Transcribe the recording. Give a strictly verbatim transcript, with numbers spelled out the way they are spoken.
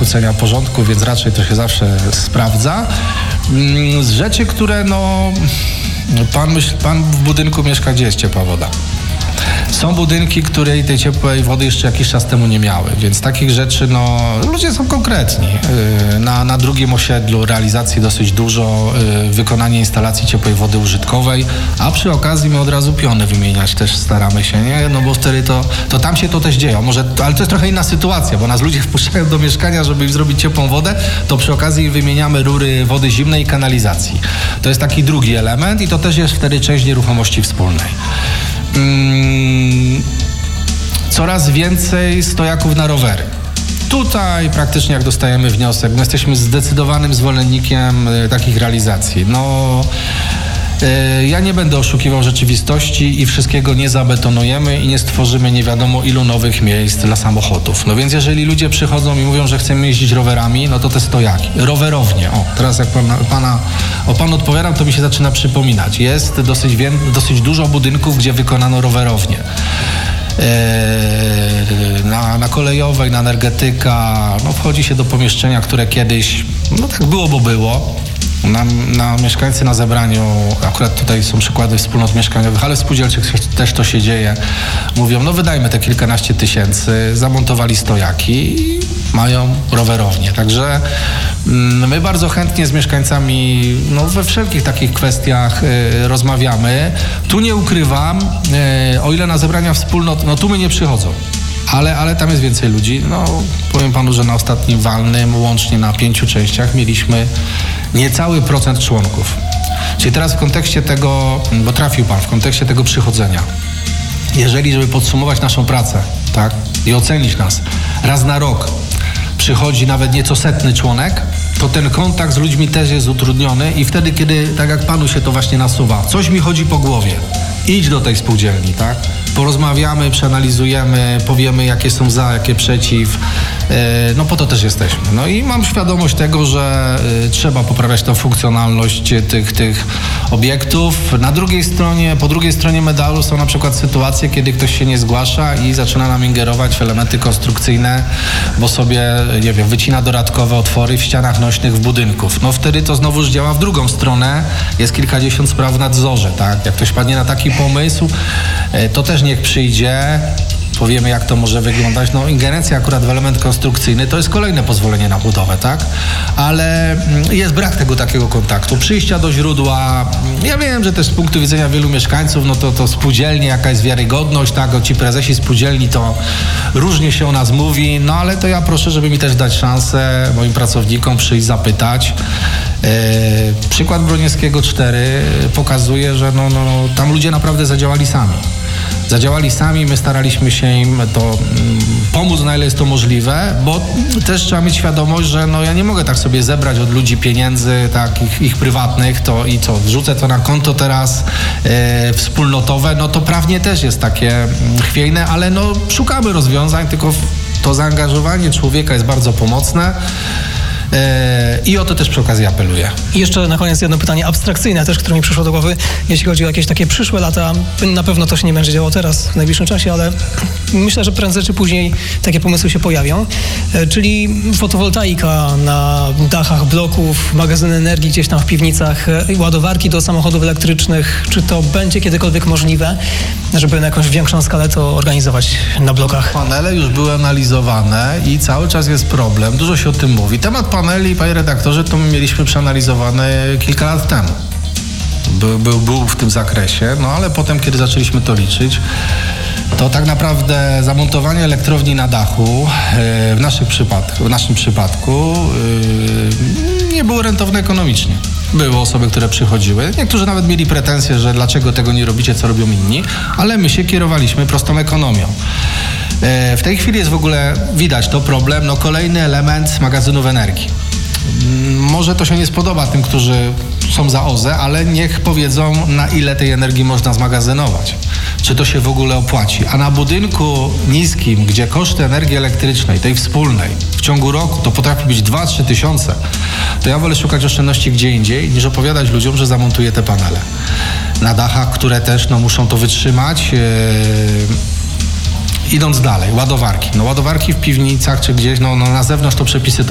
zakłócenia porządku, więc raczej to się zawsze sprawdza. Z rzeczy, które no... Pan, myśl, pan w budynku mieszka, gdzie jest ciepła woda. Są budynki, które tej ciepłej wody jeszcze jakiś czas temu nie miały, więc takich rzeczy, no, ludzie są konkretni. Na, na drugim osiedlu realizacji dosyć dużo, wykonanie instalacji ciepłej wody użytkowej, a przy okazji my od razu piony wymieniać też staramy się, nie? No bo wtedy to, to tam się to też dzieje. Może, ale to jest trochę inna sytuacja, bo nas ludzie wpuszczają do mieszkania, żeby im zrobić ciepłą wodę, to przy okazji wymieniamy rury wody zimnej i kanalizacji. To jest taki drugi element i to też jest wtedy część nieruchomości wspólnej. Hmm, coraz więcej stojaków na rowery. Tutaj praktycznie jak dostajemy wniosek, my jesteśmy zdecydowanym zwolennikiem y, takich realizacji. No, y, ja nie będę oszukiwał rzeczywistości i wszystkiego nie zabetonujemy i nie stworzymy nie wiadomo ilu nowych miejsc dla samochodów. No więc jeżeli ludzie przychodzą i mówią, że chcemy jeździć rowerami, no to te stojaki. Rowerownie. O, teraz jak pana, pana, o panu odpowiadam, to mi się zaczyna przypominać. Jest dosyć, wie, dosyć dużo budynków, gdzie wykonano rowerownie. Na, na kolejowej, na energetyka, no wchodzi się do pomieszczenia, które kiedyś, no tak było, bo było. Na, na mieszkańcy na zebraniu, akurat tutaj są przykłady wspólnot mieszkaniowych, ale w spółdzielczych też to się dzieje. Mówią, no wydajmy te kilkanaście tysięcy, zamontowali stojaki i mają rowerownię. Także mm, my bardzo chętnie z mieszkańcami no, we wszelkich takich kwestiach y, rozmawiamy. Tu nie ukrywam, y, o ile na zebrania wspólnot, no tu my nie przychodzą. Ale, ale tam jest więcej ludzi. No, powiem panu, że na ostatnim walnym, łącznie na pięciu częściach, mieliśmy niecały procent członków. Czyli teraz w kontekście tego, bo trafił pan, w kontekście tego przychodzenia. Jeżeli, żeby podsumować naszą pracę, tak, i ocenić nas, raz na rok przychodzi nawet nieco setny członek, to ten kontakt z ludźmi też jest utrudniony i wtedy, kiedy, tak jak panu się to właśnie nasuwa, coś mi chodzi po głowie, idź do tej spółdzielni, tak? Porozmawiamy, przeanalizujemy, powiemy, jakie są za, jakie przeciw. No po to też jesteśmy. No i mam świadomość tego, że trzeba poprawiać tą funkcjonalność tych, tych obiektów. Na drugiej stronie, po drugiej stronie medalu są na przykład sytuacje, kiedy ktoś się nie zgłasza i zaczyna nam ingerować w elementy konstrukcyjne, bo sobie, nie wiem, wycina dodatkowe otwory w ścianach nośnych w budynków. No wtedy to znowuż działa w drugą stronę. Jest kilkadziesiąt spraw w nadzorze, tak? Jak ktoś padnie na taki pomysł, to też niech przyjdzie, powiemy, jak to może wyglądać. No ingerencja akurat w element konstrukcyjny to jest kolejne pozwolenie na budowę, tak? Ale jest brak tego takiego kontaktu, przyjścia do źródła. Ja wiem, że też z punktu widzenia wielu mieszkańców, no to, to spółdzielnie, jaka jest wiarygodność, tak? O, ci prezesi spółdzielni, to różnie się o nas mówi, no ale to ja proszę, żeby mi też dać szansę moim pracownikom przyjść, zapytać. Yy, przykład Broniewskiego cztery pokazuje, że no, no, no, tam ludzie naprawdę zadziałali sami. Zadziałali sami, my staraliśmy się im to mm, pomóc, na ile jest to możliwe, bo też trzeba mieć świadomość, że no ja nie mogę tak sobie zebrać od ludzi pieniędzy, tak, ich, ich prywatnych, to i co, wrzucę to na konto teraz e, wspólnotowe, no to prawnie też jest takie mm, chwiejne, ale no szukamy rozwiązań, tylko to zaangażowanie człowieka jest bardzo pomocne. I o to też przy okazji apeluję. I jeszcze na koniec jedno pytanie abstrakcyjne też, które mi przyszło do głowy. Jeśli chodzi o jakieś takie przyszłe lata, na pewno to się nie będzie działo teraz, w najbliższym czasie, ale myślę, że prędzej czy później takie pomysły się pojawią. Czyli fotowoltaika na dachach bloków, magazyny energii gdzieś tam w piwnicach, ładowarki do samochodów elektrycznych. Czy to będzie kiedykolwiek możliwe, żeby na jakąś większą skalę to organizować na blokach? Panele już były analizowane i cały czas jest problem. Dużo się o tym mówi. Temat paneli, panie redaktorze, to my mieliśmy przeanalizowany kilka lat temu. Był, był, był w tym zakresie, no ale potem, kiedy zaczęliśmy to liczyć, to tak naprawdę zamontowanie elektrowni na dachu w, naszych przypadku, w naszym przypadku nie było rentowne ekonomicznie. Były osoby, które przychodziły. Niektórzy nawet mieli pretensje, że dlaczego tego nie robicie, co robią inni, ale my się kierowaliśmy prostą ekonomią. W tej chwili jest w ogóle, widać to problem, no kolejny element magazynów energii. Może to się nie spodoba tym, którzy są za O Z E, ale niech powiedzą, na ile tej energii można zmagazynować. Czy to się w ogóle opłaci. A na budynku niskim, gdzie koszty energii elektrycznej, tej wspólnej, w ciągu roku to potrafi być dwa trzy tysiące, to ja wolę szukać oszczędności gdzie indziej, niż opowiadać ludziom, że zamontuję te panele. Na dachach, które też no, muszą to wytrzymać. Yy... Idąc dalej, ładowarki. No ładowarki w piwnicach czy gdzieś, no, no na zewnątrz to przepisy to